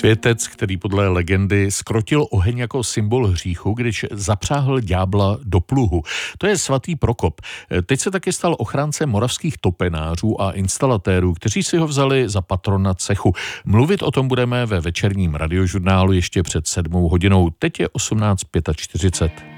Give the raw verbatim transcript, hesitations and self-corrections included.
Světec, který podle legendy skrotil oheň jako symbol hříchu, když zapřáhl ďábla do pluhu. To je svatý Prokop. Teď se taky stal ochráncem moravských topenářů a instalatérů, kteří si ho vzali za patrona cechu. Mluvit o tom budeme ve večerním radiožurnálu ještě před sedmou hodinou. Teď je osmnáct čtyřicet pět.